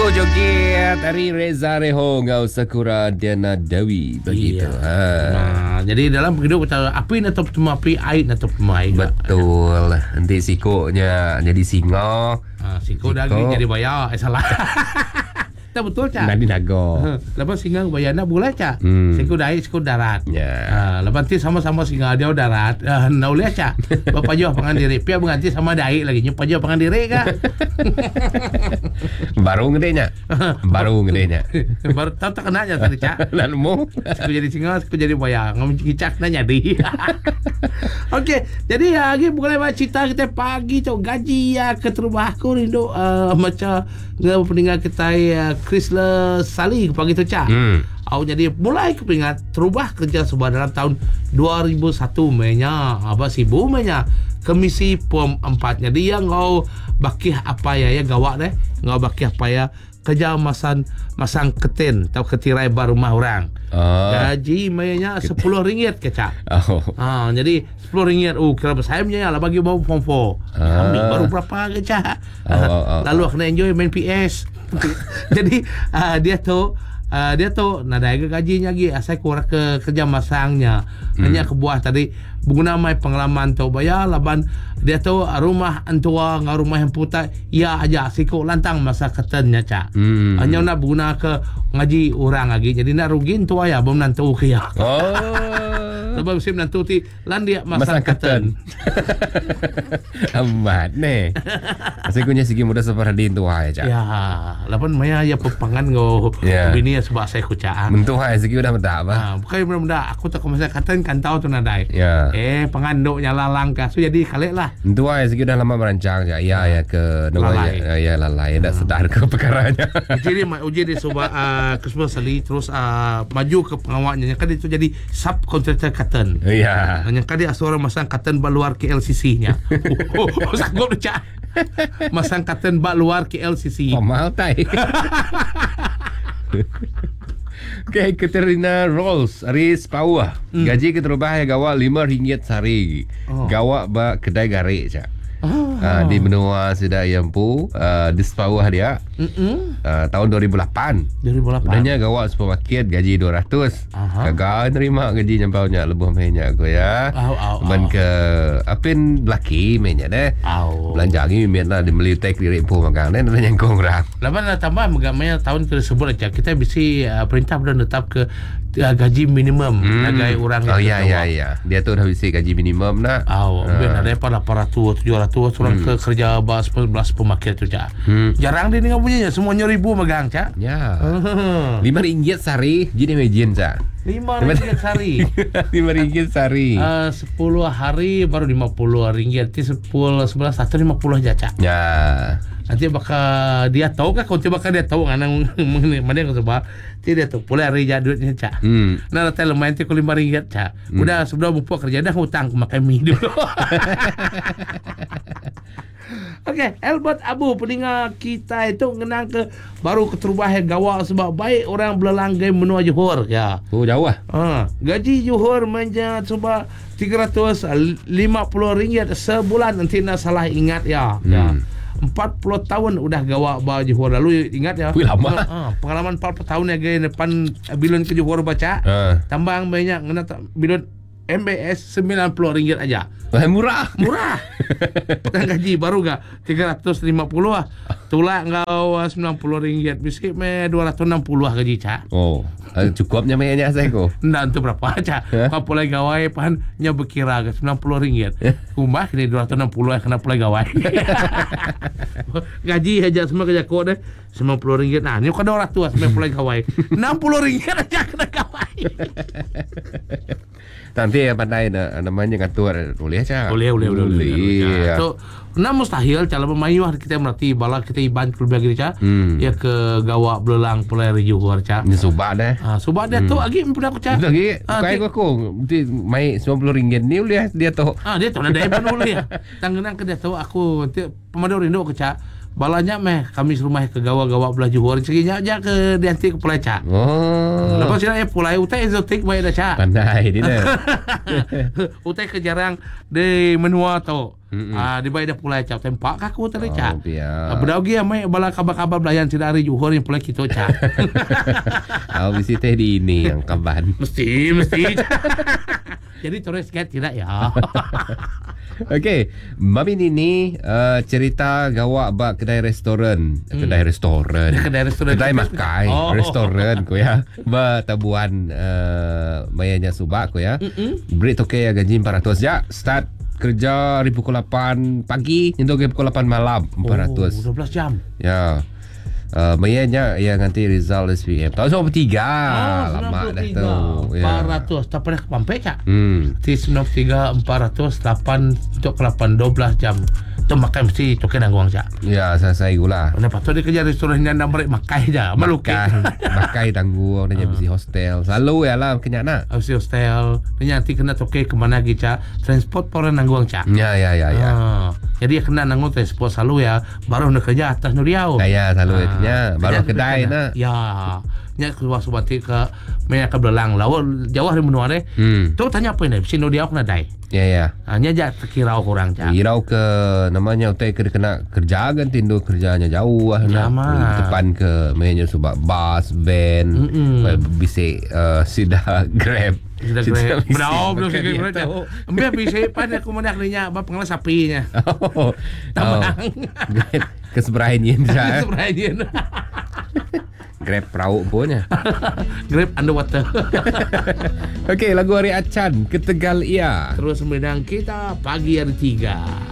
joget dari Reza Reho ngau Sakura Diana Dewi begitu. Jadi dalam hidup kita api atau cuma api, air atau cuma air. Betul. Nanti sikoknya jadi singa. Siko dah jadi bayar. Salah. Tak betul cak. Nadi nago. Lepas singa bayarnya boleh cak. Siko darat, siko darat. Lepas nanti sama-sama singa dia darat. Nak boleh cak. Bapak jauh pangan diri. Pia berganti sama daik lagi. Nyupa jauh pangan diri kah? Baru gedenya. Baru gedenya. Baru tahu tak kenanya tadi cak. Lalu mau. Siko jadi singa, siko jadi bayar. Ngomong cicak nanya di. Okey, jadi lagi boleh baca cerita kita pagi tu gaji ya keterubah aku rindu macam peninggal kita Chrysler Sali pagi tu cak. Jadi mulai kepingat terubah kerja sebab dalam tahun 2001 mainnya apa sibu mainnya komisi POM 4. Jadi yang ngau bakih apa ya gawak deh ngau bakih apa ya kerja masang ketin atau ketirai bar rumah orang. Gaji mainnya RM10 kecak. Jadi RM10. Kira besarnya lah bagi bawa form 4. Ambil baru berapa kecak. Lalu kena enjoy main PS. Jadi dia tu nadai gajinya lagi asal kurang ke kerja masangnya hanya kebuah tadi guna mai pengalaman tu bayar laban dia tu rumah antua ngau rumah yang putar ya aja siko lantang masa ketennya cak hanya nak guna ke ngaji orang lagi jadi nak rugi tua ya belum nantu ke ya sebab musim nantu ti lan dia masa keten amat ne asikunya segi muda seperti itu ya cak ya lapan maya ya pepangan ngau bini sebab saya kucaan mentu hai segi udah mendak apa bukan mudah-mudah aku tak masa keten kan tahu tu nadai penganduknya lalang kah so jadi kalik lah mentu hai segi udah lama merancang ya ya ke namanya ya lalai dah sedar ke perkaranya jadi uji di sebab Christmas Sali terus maju ke pengawalnya kan itu jadi subkontraktor cotton hanya kan dia seorang masang cotton bak luar ke LCC-nya sanggup cak masang cotton bak luar ke LCC mahal tai. Okay, Katerina Rolls Aris Pauah gaji keterubah ya gawak RM5 sehari gawak ba kedai garik cak di benua sudah yampu di Pauah dia tahun 2008 udahnya gawak supermarket gaji 200 gagal nerima gaji nyampaunya lebih mainnya aku ya men ke apin belaki mainnya deh belanja lagi mainlah di melitek di repo makan dan yang kurang lapan tambah megamanya tahun tersebut aja kita bisa perintah sudah tetap ke gaji minimum nagai orang ya dia tu dah bisa gaji minimum nak ben ada 800 700 orang ke kerja bas 11 pemakaian tu cak jarang dia dengan punya semuanya ribu megang cak RM5 sehari jadi imagine cak RM5 sehari RM5 sehari 10 hari baru RM50 10 11 150 aja cak nanti bakal dia tahu kan kalau bakal dia tahu mana yang sebab dia tahu boleh hari duitnya cak nah nanti lumayan tu RM5 cak udah sebelum buka kerja dah hutang makan mie dulu. Okey, Albert Abu pendengar kita itu ngenang ke baru keterubah gawak sebab baik orang belanggai menua Johor ya. Jauh gaji Johor menjadi sebab RM350 sebulan nanti nak salah ingat ya. 40 tahun udah gawak bawa Johor lalu ingat ya. Lama. Pengalaman 40 tahun ya gaya depan bilon ke Johor baca. Tambang banyak ngena bilon MBS RM90 aja. Murah. Dan gaji baru gak 350 lah. Tulak engkau RM90 bisik me 260 gaji cak. Cukupnya mainnya saya ko. Ndak tu berapa cak. Kau pulai gawai pan nya berkira ke RM90. Kumah kini 260 kena pulai gawai. Gaji aja semua kerja kau deh RM90. Nah, ni kau ada 200 semua pulai gawai. RM60 aja kena gawai. Nanti yang pandai namanya ngatur boleh cak. Boleh. So, nah mustahil kalau pemain kita merati bala kita iban ke lebih cak. Ya ke gawak belelang pulai Johor cak. Ni subak dah. Subak dia tu lagi pernah aku cak. Lagi kai aku nanti mai RM90 ni boleh dia tu. Dia tu nak dah boleh. Tanggenang ke dia tu aku nanti pemadau rindu ke cak. Balanya kami serumah ke gawak-gawak belah Johor seginya aja ke dianti ke Pulai Cak. Lepas sila Pulai utai exotik baik dah cak. Pandai dia. Utai ke jarang di menua tu. Di bayi dah pulai cak tempak kaku tadi cak. Biar. Bedaugi amai bala kabar-kabar belayan tidak hari Johor yang pulai kita cak. Bisi teh di ini yang kaban. Mesti. Jadi terus sikit tidak ya. Okey, Mami Nini cerita gawak bak kedai restoran. Kedai makai, restoran ko ya. Ba tabuan mayanya subak ko ya. Beri toke ya gaji 400 ya. Start kerja dari pukul 8 pagi hingga pukul 8 malam 400. 12 jam. Ya. Mayanya ya nanti result SPM. Tahun 93. Lama dah tu. 400 tak pernah sampai cak. Ti 93 400 8 untuk 8 12 jam. Tu makan mesti token nangguang cak. Ya, saya gula. Lepas tu dia kerja restoran yang nak makai je. Makai tangguh dan mesti hostel. Selalu ya lah kenyak nak. Mesti hostel. Dia nanti kena token ke mana lagi cak. Transport pun nangguang cak. Ya. Jadi dia kena nanggung transport selalu ya. Baru nak kerja atas Nuriau. Ya, selalu ya. Baru kedai nak. Ya. Nya keluar subati ke Maya ke belang lawan jauh dari menua deh. Tu tanya apa ini? Sino dia kena dai. Ya. Hanya jak terkirau kurang cak. Kirau ke namanya utai kena kerja kan tindu kerjanya jauh lah nak. Depan ke mainnya subak bus, van, bisa sida Grab. Belum sikit Grab. Ambil bisa pan aku mendak ninya bab pengelas sapinya. Tambang. Keseberahin yen saya. Keseberahin yen. Grab perahu punya. Grab underwater. Okey, lagu Hari Acan, Ketegal Ia. Terus memandang kita pagi hari 3.